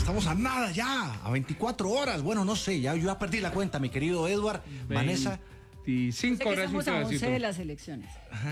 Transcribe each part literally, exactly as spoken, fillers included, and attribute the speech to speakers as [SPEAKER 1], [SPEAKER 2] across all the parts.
[SPEAKER 1] estamos a nada ya, a veinticuatro horas. Bueno, no sé, ya yo ya perdí la cuenta, mi querido Edward, Vanessa.
[SPEAKER 2] veinticinco horas
[SPEAKER 3] estamos a once de las elecciones.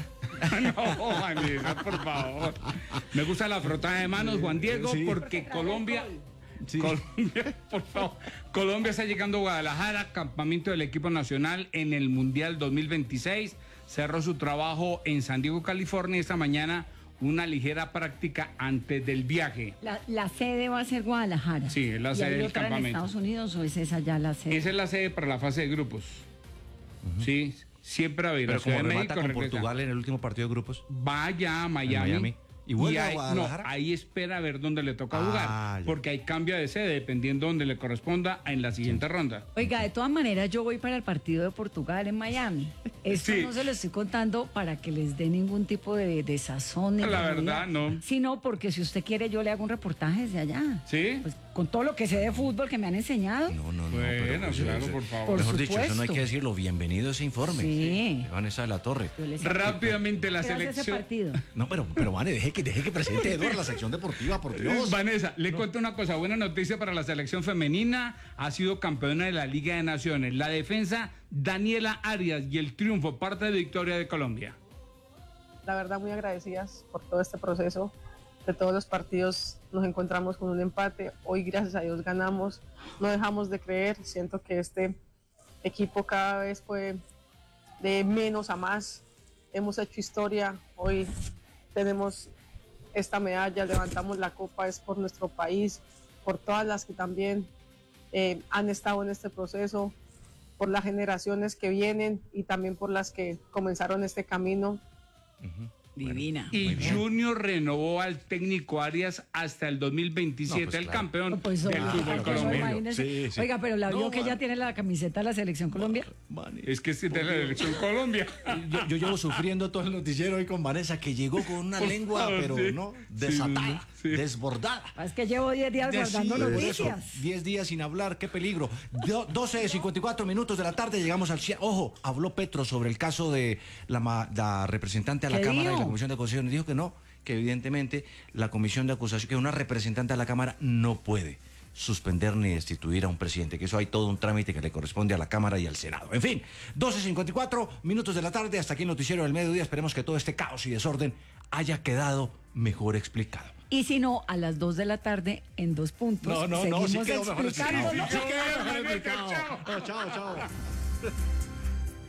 [SPEAKER 2] No, Vanessa, por favor. Me gusta la frotada de manos, Juan Diego, sí. porque Colombia... Sí. Colombia, por favor. Colombia está llegando a Guadalajara, campamento del equipo nacional en el Mundial dos mil veintiséis. Cerró su trabajo en San Diego, California. Esta mañana una ligera práctica antes del viaje.
[SPEAKER 3] La, la sede va a ser Guadalajara.
[SPEAKER 2] Sí, es la sede del
[SPEAKER 3] otra
[SPEAKER 2] campamento.
[SPEAKER 3] ¿En Estados Unidos o es esa ya la sede?
[SPEAKER 2] Esa es la sede para la fase de grupos. Uh-huh. Sí, siempre va a ir.
[SPEAKER 1] Pero como remata con Portugal en el último partido de grupos.
[SPEAKER 2] Vaya a Miami.
[SPEAKER 1] Miami. ¿Y vuelve
[SPEAKER 2] y ahí,
[SPEAKER 1] a Guadalajara?
[SPEAKER 2] No, ahí espera a ver dónde le toca
[SPEAKER 1] ah,
[SPEAKER 2] jugar,
[SPEAKER 1] ya.
[SPEAKER 2] porque hay cambio de sede dependiendo donde le corresponda en la siguiente sí. ronda.
[SPEAKER 3] Oiga, de todas maneras yo voy para el partido de Portugal en Miami. Esto sí. no se lo estoy contando para que les dé ningún tipo de, de sazón. Ni
[SPEAKER 2] la verdad, no.
[SPEAKER 3] Sino porque si usted quiere yo le hago un reportaje desde allá.
[SPEAKER 2] ¿Sí?
[SPEAKER 3] Pues con todo lo que sé de fútbol que me han enseñado.
[SPEAKER 1] No, no, no.
[SPEAKER 2] Bueno,
[SPEAKER 1] pero pues,
[SPEAKER 2] claro,
[SPEAKER 1] ese,
[SPEAKER 2] por favor.
[SPEAKER 1] Por Mejor
[SPEAKER 3] supuesto.
[SPEAKER 1] dicho, eso no hay que decirlo. Bienvenido a ese informe.
[SPEAKER 3] Sí.
[SPEAKER 1] Vanessa de la Torre.
[SPEAKER 2] Rápidamente la
[SPEAKER 3] selección.
[SPEAKER 2] Ese
[SPEAKER 3] partido?
[SPEAKER 1] No, pero, pero Vane, deje que, deje que presente Eduardo la sección deportiva, por Dios.
[SPEAKER 2] Vanessa, le no. cuento una cosa. Buena noticia para la selección femenina. Ha sido campeona de la Liga de Naciones. La defensa, Daniela Arias, y el triunfo, parte de victoria de Colombia.
[SPEAKER 4] La verdad, muy agradecidas por todo este proceso. De todos los partidos nos encontramos con un empate. Hoy, gracias a Dios, ganamos. No dejamos de creer. Siento que este equipo cada vez fue de menos a más. Hemos hecho historia. Hoy tenemos esta medalla, levantamos la copa. Es por nuestro país, por todas las que también eh, han estado en este proceso, por las generaciones que vienen y también por las que comenzaron este camino.
[SPEAKER 3] Uh-huh. Divina.
[SPEAKER 2] Bueno, y Junior renovó al técnico Arias hasta el dos mil veintisiete, no, pues, el claro. campeón no, pues, del fútbol colombiano.
[SPEAKER 3] Sí, sí. Oiga, pero la vio no, que ya tiene la camiseta de la Selección Colombia.
[SPEAKER 2] Man, es que es de la Selección Colombia.
[SPEAKER 1] Yo, yo llevo sufriendo todo el noticiero hoy con Vanessa, que llegó con una Por lengua, favor, pero sí. no, desatada, sí, sí. desbordada.
[SPEAKER 3] Es que llevo diez días de guardando sí, noticias.
[SPEAKER 1] diez días sin hablar, qué peligro. doce cincuenta y cuatro minutos de la tarde, llegamos al... Ojo, habló Petro sobre el caso de la, la representante a la Cámara dijo? y la Comisión de Acusaciones. Dijo que no, que evidentemente la Comisión de Acusación, que una representante a la Cámara no puede suspender ni destituir a un presidente, que eso hay todo un trámite que le corresponde a la Cámara y al Senado. En fin, doce cincuenta y cuatro minutos de la tarde, hasta aquí el noticiero del mediodía. Esperemos que todo este caos y desorden haya quedado mejor explicado.
[SPEAKER 3] Y si no, a las dos de la tarde, en dos puntos,
[SPEAKER 1] no, no,
[SPEAKER 3] seguimos
[SPEAKER 1] no, sí quedó mejor
[SPEAKER 3] explicando.
[SPEAKER 1] explicado. Sí, sí quedó mejor explicado. Chao, chao.